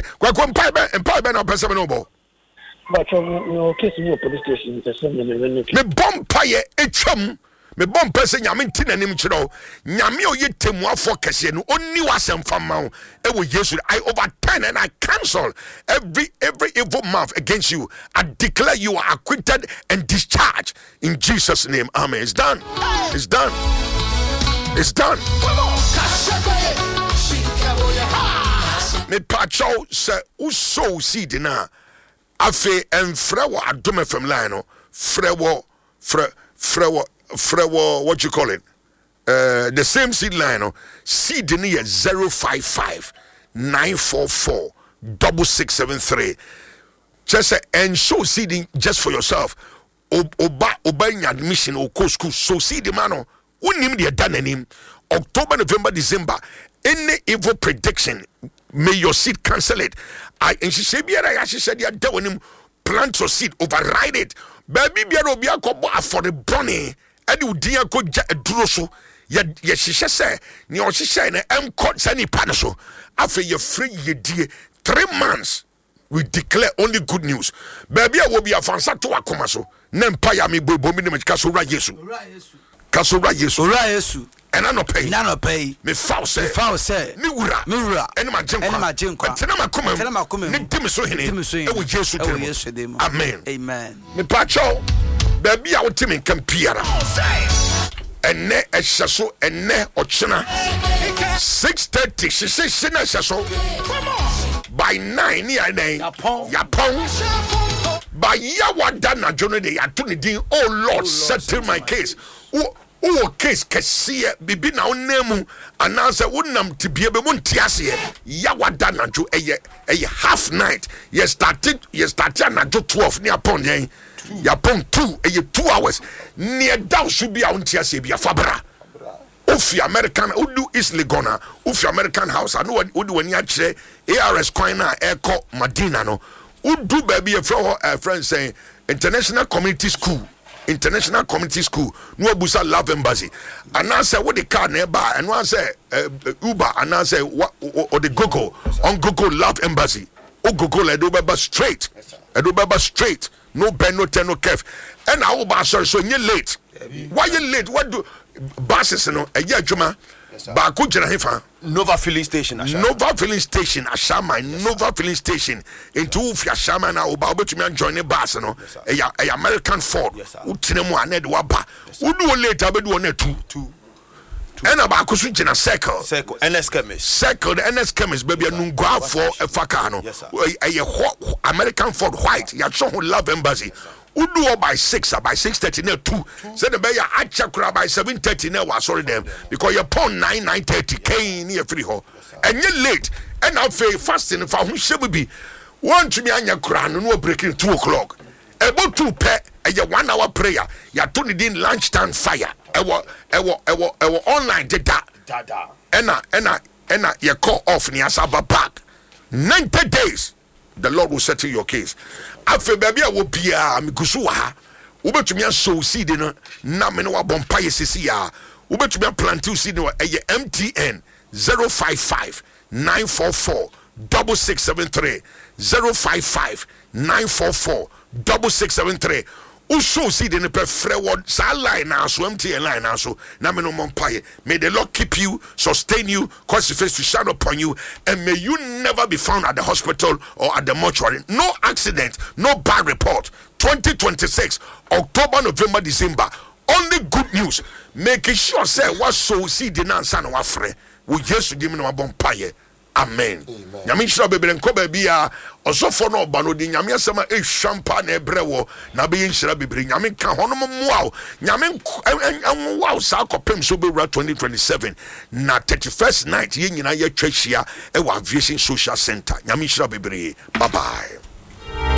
Kwako mpae na pese me no bo. But no case in your police station me bompaye etwam me bompa se nyame ntinanim kyerɛ nyame oye temuafo kese no onni wasɛm fama wo e wo Yesu. I overturn and I cancel every evil mouth against you. I declare you are acquitted and discharged in Jesus' name. Amen. It's done. It's done. It's done. Me pacho se uso seed na afe enfre wo adom fm line no frewo what you call it the same seed line no seed ni 055 944 6673 just say and show seeding just for yourself oba admission o co school so seed man no unim de dananim October, November, December. Any evil prediction, may your seed cancel it. And she said, she said, you're doing him, plant your seed, override it. Baby, be a for the bunny, and you dear go drosso. Yes, she said, you she said, I'm caught any panaso. After you're free, ye dear 3 months, we declare only good news. Baby, I will be a fansa to a comaso. Nempire me booming with Casura Yesu. Casura Yesu. And I no pay. Me foul say. Me wura. Any my jinkwa. Tell my come. Ni timi so hini. E wo Yesu dem. Amen. Me pacho. Baby a timi kan piara. Enne ehyaso enne ochena. 6:30. She say she na ehyaso. By 9 ni anen. Yapon. By yawada na jono de atuni din. Oh Lord, settle my case. O case kesiye bibi na onemu ananse wonam tibie be montiase yawada najo eye half night you started najo 12 ni upon yen yapon 2 eye 2 hours near down should be ontiase bia fabra ofi American udu East Legona ofi American house anu udu wani akire ARS coin na eko Madina no udu baby e friend saying International Community School no abusa Love Embassy and I say what the car nearby and one say Uber and I say what or the Google on Google Love Embassy Google straight no ben no ten no kef and I will sorry so you late why you late what do buses no a year juma ba ko jira hefa Nova filling station Ashama Nova filling station into Ufia Shama na oba obetumi join the bus no a American Ford utinemu aned waba udu later be do na 2 and about kusu jina circle NS chemist circle the NS chemist baby nungwa for a faka no a American Ford white ya show Love Embassy udu by 6 by 6:30 na 2 say the beya achakura by 7:30 na was sorry them because you pon 9:30 kain near free ho and you late and now fasting for hu shebu bi want to me anya kura no breaking 2 o'clock about 2 pe a 1 hour prayer ya to need lunchtime fire ewo online data ena you call off ni asaba back 90 days the Lord will settle your case. Afe baby a wo bia migusu wa ha. Ubetumi aso seed no na me no wa bompa yesisi ya. Ubetumi plant seed no eye MTN 055 944 6673 055 944 6673. Uso seed in the freward sa line na so MTN line na so na me no mompaye. May the Lord keep you, sustain you, cause his face to shine upon you, and may you never be found at the hospital or at the mortuary. No accident, no bad report. 2026 October, November, December. Only good news. Making sure say what so seed in answer no afre. We just give me no bompaye. Amen. Nyame shira bebere nko ba bia osofo no oba no di nyame asema e hwampa na ebrewo na be shira bebere nyame ka hono moaw nyame wow sa kopem so be 2027 na 31st night ye nyina ye twahia e wa aviation social center nyame shira bebere. Bye bye.